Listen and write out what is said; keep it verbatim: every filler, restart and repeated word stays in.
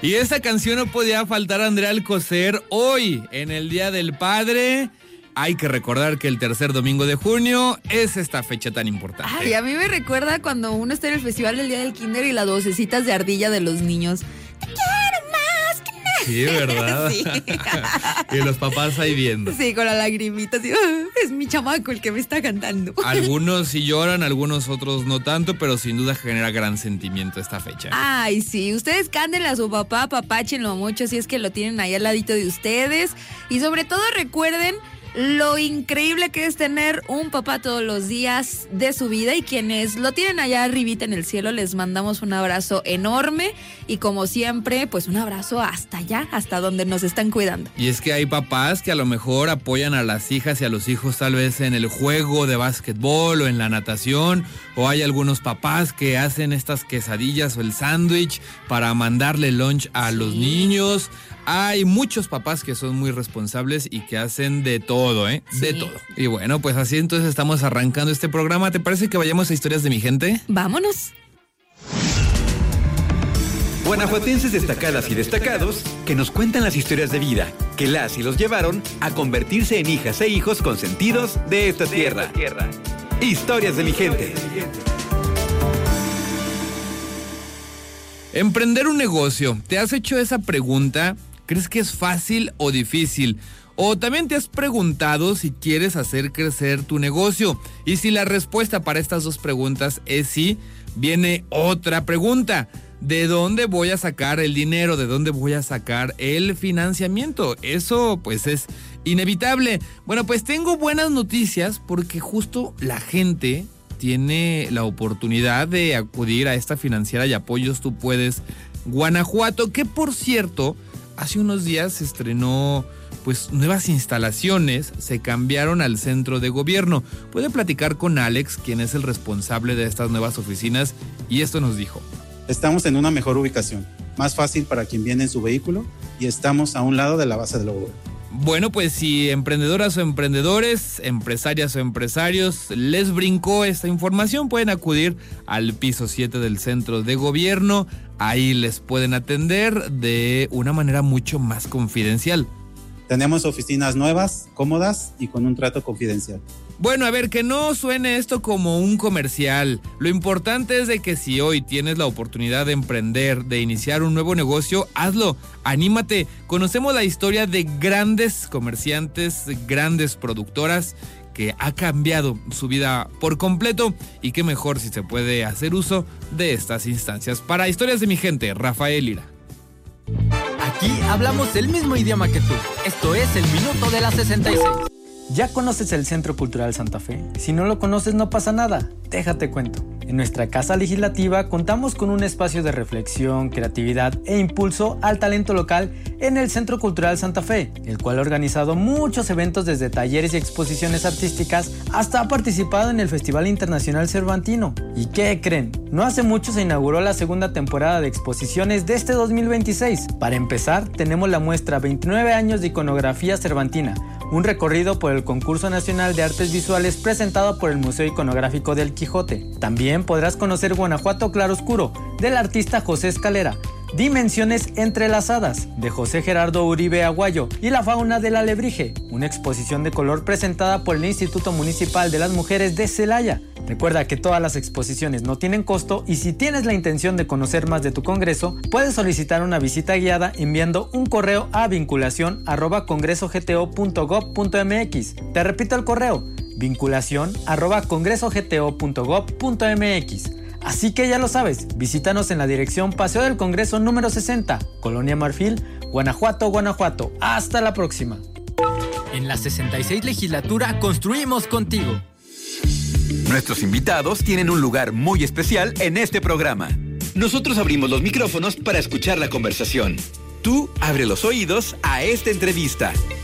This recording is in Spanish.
Y esta canción no podía faltar a Andrea Alcocer hoy, en el Día del Padre. Hay que recordar que el tercer domingo de junio es esta fecha tan importante. Ay, a mí me recuerda cuando uno está en el festival del Día del Kinder y las vocecitas de ardilla de los niños. Te quiero más que nada. Sí, ¿verdad? Sí. Y los papás ahí viendo. Sí, con la lagrimita así, "Ah, es mi chamaco el que me está cantando". Algunos sí lloran, algunos otros no tanto, pero sin duda genera gran sentimiento esta fecha. Ay, sí, ustedes cántenle a su papá, papáchenlo mucho si es que lo tienen ahí al ladito de ustedes. Y sobre todo recuerden lo increíble que es tener un papá todos los días de su vida, y quienes lo tienen allá arribita en el cielo, les mandamos un abrazo enorme y como siempre, pues un abrazo hasta allá, hasta donde nos están cuidando. Y es que hay papás que a lo mejor apoyan a las hijas y a los hijos tal vez en el juego de básquetbol o en la natación, o hay algunos papás que hacen estas quesadillas o el sándwich para mandarle lunch a Sí. los niños. Hay muchos papás que son muy responsables y que hacen de todo, ¿eh? Sí. De todo. Y bueno, pues así entonces estamos arrancando este programa. ¿Te parece que vayamos a Historias de mi gente? Vámonos. Guanajuatenses destacadas y destacados que nos cuentan las historias de vida que las y los llevaron a convertirse en hijas e hijos consentidos de esta tierra. De esta tierra. Historias de mi gente. Emprender un negocio. ¿Te has hecho esa pregunta? ¿Crees que es fácil o difícil? O también te has preguntado si quieres hacer crecer tu negocio. Y si la respuesta para estas dos preguntas es sí, viene otra pregunta. ¿De dónde voy a sacar el dinero? ¿De dónde voy a sacar el financiamiento? Eso pues es inevitable. Bueno, pues tengo buenas noticias porque justo la gente tiene la oportunidad de acudir a esta financiera y apoyos Tú Puedes Guanajuato, que por cierto, hace unos días se estrenó pues nuevas instalaciones, se cambiaron al centro de gobierno. Puede platicar con Alex, quien es el responsable de estas nuevas oficinas, y esto nos dijo. Estamos en una mejor ubicación, más fácil para quien viene en su vehículo, y estamos a un lado de la base del gobierno. Bueno, pues si emprendedoras o emprendedores, empresarias o empresarios les brincó esta información, pueden acudir al piso siete del centro de gobierno. Ahí les pueden atender de una manera mucho más confidencial. Tenemos oficinas nuevas, cómodas y con un trato confidencial. Bueno, a ver, que no suene esto como un comercial. Lo importante es de que si hoy tienes la oportunidad de emprender, de iniciar un nuevo negocio, hazlo, anímate. Conocemos la historia de grandes comerciantes, grandes productoras que ha cambiado su vida por completo, y qué mejor si se puede hacer uso de estas instancias. Para Historias de mi gente, Rafael Lira. Aquí hablamos el mismo idioma que tú. Esto es el Minuto de la sesenta y seis. ¿Ya conoces el Centro Cultural Santa Fe? Si no lo conoces, no pasa nada. Déjate cuento. En nuestra Casa Legislativa contamos con un espacio de reflexión, creatividad e impulso al talento local en el Centro Cultural Santa Fe, el cual ha organizado muchos eventos desde talleres y exposiciones artísticas hasta ha participado en el Festival Internacional Cervantino. ¿Y qué creen? No hace mucho se inauguró la segunda temporada de exposiciones de este dos mil veintiséis. Para empezar, tenemos la muestra veintinueve años de iconografía cervantina, un recorrido por el Concurso Nacional de Artes Visuales presentado por el Museo Iconográfico del Quijote. También podrás conocer Guanajuato Claroscuro, del artista José Escalera, Dimensiones entrelazadas, de José Gerardo Uribe Aguayo, y La fauna del alebrije, una exposición de color presentada por el Instituto Municipal de las Mujeres de Celaya. Recuerda que todas las exposiciones no tienen costo, y si tienes la intención de conocer más de tu congreso, puedes solicitar una visita guiada enviando un correo a vinculación arroba congresogto punto gob punto mx. Te repito el correo, vinculación arroba congresogto punto gob punto mx. Así que ya lo sabes, visítanos en la dirección Paseo del Congreso número sesenta, Colonia Marfil, Guanajuato, Guanajuato. Hasta la próxima. En la sesenta y seis legislatura construimos contigo. Nuestros invitados tienen un lugar muy especial en este programa. Nosotros abrimos los micrófonos para escuchar la conversación. Tú abre los oídos a esta entrevista.